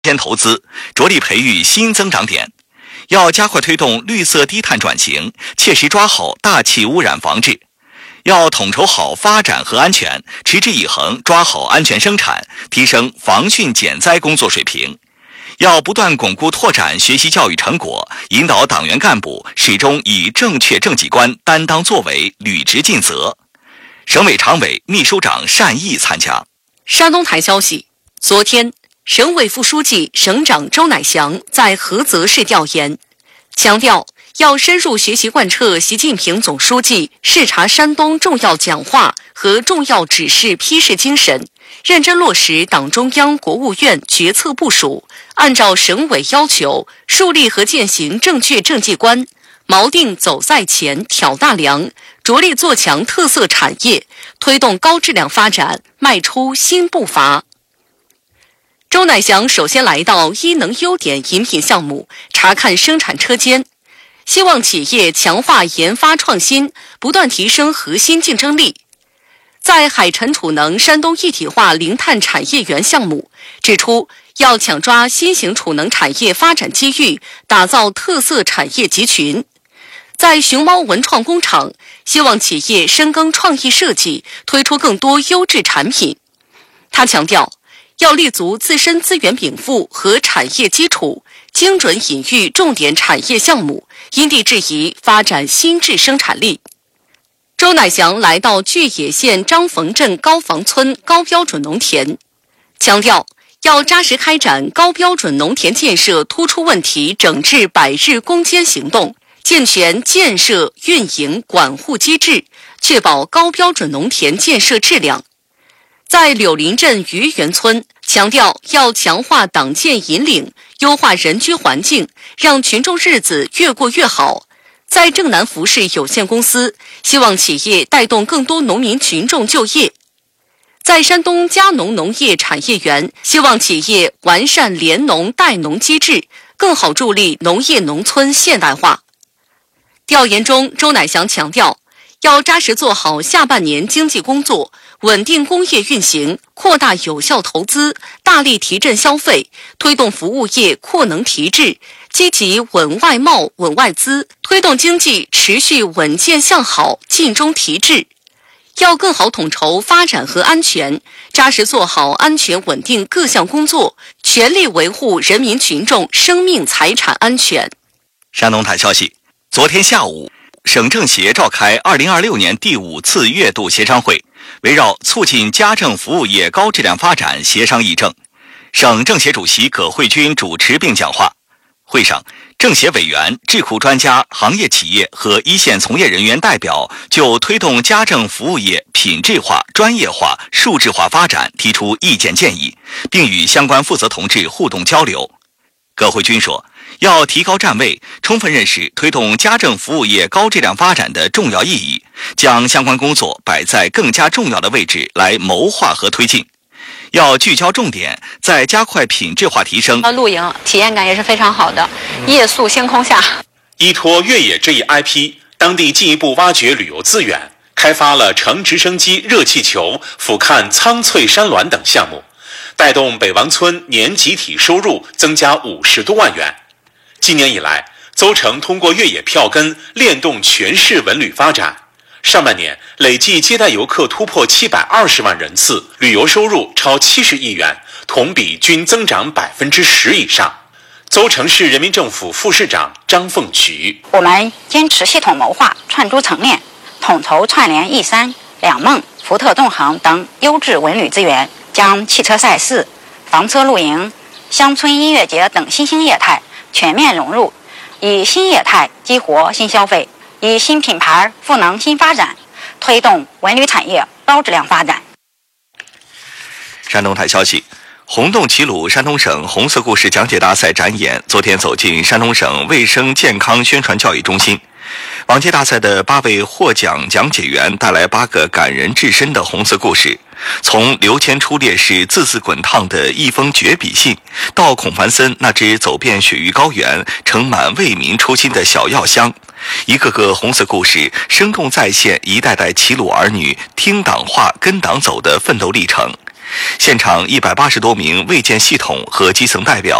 先投资，着力培育新增长点。要加快推动绿色低碳转型，切实抓好大气污染防治。要统筹好发展和安全，持之以恒抓好安全生产，提升防汛减灾工作水平。要不断巩固拓展学习教育成果，引导党员干部始终以正确政绩观担当作为，履职尽责。省委常委、秘书长单毅参加。 山东台消息，昨天，省委副书记、省长周乃祥在菏泽市调研，强调要深入学习贯彻习近平总书记视察山东重要讲话和重要指示批示精神，认真落实党中央、国务院决策部署，按照省委要求，树立和践行正确政绩观，锚定走在前、挑大梁，着力做强特色产业，推动高质量发展，迈出新步伐。周乃祥首先来到伊能优点饮品项目，查看生产车间，希望企业强化研发创新，不断提升核心竞争力。在海辰储能山东一体化零碳产业园项目，指出要抢抓新型储能产业发展机遇，打造特色产业集群。在熊猫文创工厂，希望企业深耕创意设计，推出更多优质产品。他强调，要立足自身资源禀赋和产业基础，精准引育重点产业项目，因地制宜发展新质生产力。周乃祥来到巨野县张冯镇高房村高标准农田，强调要扎实开展高标准农田建设突出问题整治100日攻坚行动，健全建设、运营、管护机制，确保高标准农田建设质量。在柳林镇余园村，强调要强化党建引领，优化人居环境，让群众日子越过越好。在正南服饰有限公司，希望企业带动更多农民群众就业。在山东佳农农业产业园，希望企业完善联农代农机制，更好助力农业农村现代化。调研中，周乃祥强调，要扎实做好下半年经济工作，稳定工业运行，扩大有效投资，大力提振消费，推动服务业扩能提质，积极稳外贸、稳外资，推动经济持续稳健向好，尽中提质。要更好统筹发展和安全，扎实做好安全稳定各项工作，全力维护人民群众生命财产安全。 山东台消息，昨天下午，省政协召开2026年第5次月度协商会，围绕促进家政服务业高质量发展协商议政。省政协主席葛慧君主持并讲话。会上，政协委员、智库专家、行业企业和一线从业人员代表就推动家政服务业品质化、专业化、数字化发展提出意见建议，并与相关负责同志互动交流。葛慧君说，要提高站位，充分认识推动家政服务业高质量发展的重要意义，将相关工作摆在更加重要的位置来谋划和推进。要聚焦重点，在加快品质化提升。 露营体验感也是非常好的，夜宿星空下。 依托越野这一 IP， 当地进一步挖掘旅游资源，开发了乘直升机、热气球俯瞰苍翠山峦等项目，带动北王村年集体收入增加50多万元。今年以来，邹城通过越野票根链动全市文旅发展。上半年累计接待游客突破720万人次，旅游收入超70亿元，同比均增长10%以上。邹城市人民政府副市长张凤菊： 我们坚持系统谋划、串珠层链，统筹串联1山、2梦、福特纵横等优质文旅资源，将汽车赛事、房车露营、乡村音乐节等新兴业态全面融入，以新业态激活新消费，以新品牌赋能新发展，推动文旅产业高质量发展。 山东台消息，红洞齐鲁山东省红色故事讲解大赛展演昨天走进山东省卫生健康宣传教育中心。往届大赛的8位获奖讲解员带来8个感人至深的红色故事，从刘谦出烈士字字滚烫的一封绝笔信，到孔繁森那只走遍雪域高原、盛满为民初心的小药箱，一个个红色故事生动再现一代代齐鲁儿女听党话跟党走的奋斗历程。 现场180多名卫健系统和基层代表